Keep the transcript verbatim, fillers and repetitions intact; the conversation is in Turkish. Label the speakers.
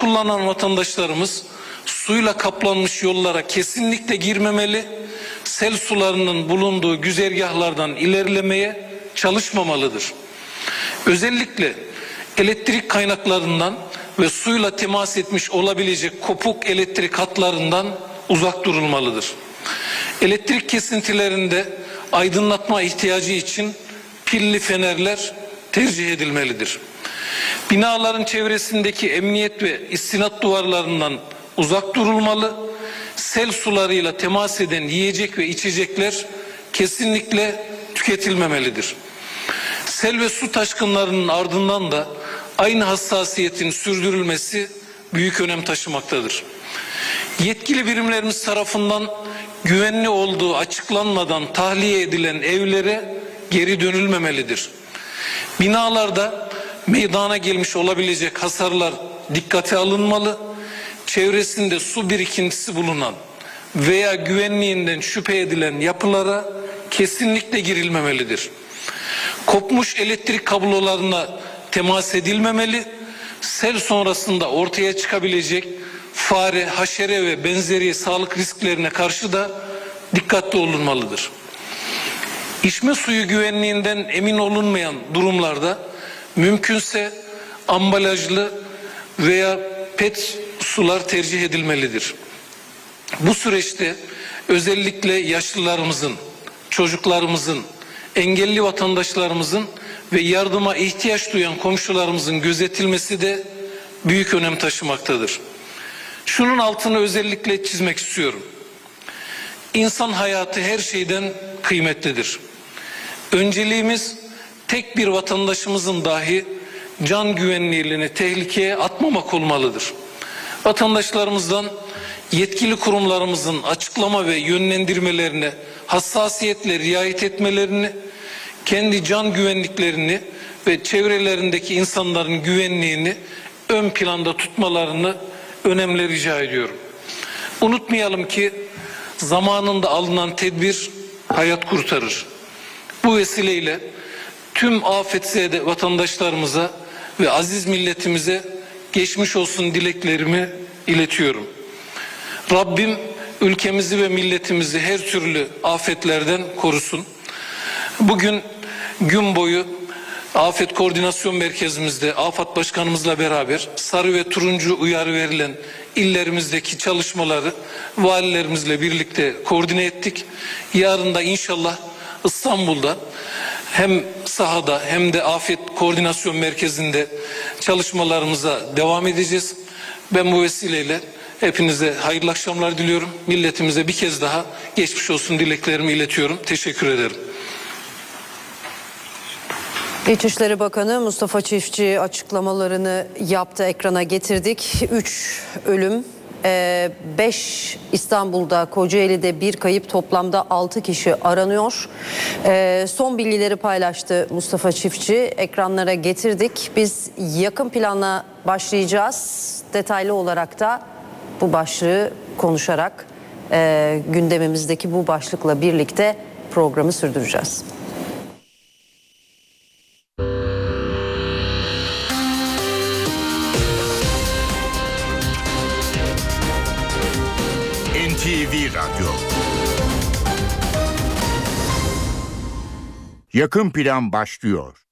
Speaker 1: kullanan vatandaşlarımız suyla kaplanmış yollara kesinlikle girmemeli, sel sularının bulunduğu güzergahlardan ilerlemeye çalışmamalıdır. Özellikle elektrik kaynaklarından ve suyla temas etmiş olabilecek kopuk elektrik hatlarından uzak durulmalıdır. Elektrik kesintilerinde aydınlatma ihtiyacı için pilli fenerler tercih edilmelidir. Binaların çevresindeki emniyet ve istinat duvarlarından uzak durulmalı. Sel sularıyla temas eden yiyecek ve içecekler kesinlikle tüketilmemelidir. Sel ve su taşkınlarının ardından da aynı hassasiyetin sürdürülmesi büyük önem taşımaktadır. Yetkili birimlerimiz tarafından güvenli olduğu açıklanmadan tahliye edilen evlere geri dönülmemelidir. Binalarda meydana gelmiş olabilecek hasarlar dikkate alınmalı. Çevresinde su birikintisi bulunan veya güvenliğinden şüphe edilen yapılara kesinlikle girilmemelidir. Kopmuş elektrik kablolarına temas edilmemeli. Sel sonrasında ortaya çıkabilecek fare, haşere ve benzeri sağlık risklerine karşı da dikkatli olunmalıdır. İçme suyu güvenliğinden emin olunmayan durumlarda mümkünse ambalajlı veya pet sular tercih edilmelidir. Bu süreçte özellikle yaşlılarımızın, çocuklarımızın, engelli vatandaşlarımızın ve yardıma ihtiyaç duyan komşularımızın gözetilmesi de büyük önem taşımaktadır. Şunun altını özellikle çizmek istiyorum. İnsan hayatı her şeyden kıymetlidir. Önceliğimiz tek bir vatandaşımızın dahi can güvenliğini tehlikeye atmamak olmalıdır. Vatandaşlarımızdan yetkili kurumlarımızın açıklama ve yönlendirmelerine hassasiyetle riayet etmelerini, kendi can güvenliklerini ve çevrelerindeki insanların güvenliğini ön planda tutmalarını önemli rica ediyorum. Unutmayalım ki zamanında alınan tedbir hayat kurtarır. Bu vesileyle tüm afetzede vatandaşlarımıza ve aziz milletimize geçmiş olsun dileklerimi iletiyorum. Rabbim ülkemizi ve milletimizi her türlü afetlerden korusun. Bugün gün boyu Afet Koordinasyon Merkezimizde AFAD Başkanımızla beraber sarı ve turuncu uyarı verilen illerimizdeki çalışmaları valilerimizle birlikte koordine ettik. Yarın da inşallah İstanbul'da hem sahada hem de Afet Koordinasyon Merkezi'nde çalışmalarımıza devam edeceğiz. Ben bu vesileyle hepinize hayırlı akşamlar diliyorum. Milletimize bir kez daha geçmiş olsun dileklerimi iletiyorum. Teşekkür ederim.
Speaker 2: İçişleri Bakanı Mustafa Çiftçi açıklamalarını yaptı, ekrana getirdik. Üç ölüm, beş İstanbul'da, Kocaeli'de bir kayıp, toplamda altı kişi aranıyor. Son bilgileri paylaştı Mustafa Çiftçi, ekranlara getirdik. Biz yakın planla başlayacağız. Detaylı olarak da bu başlığı konuşarak gündemimizdeki bu başlıkla birlikte programı sürdüreceğiz.
Speaker 3: N T V Radyo. Yakın plan başlıyor.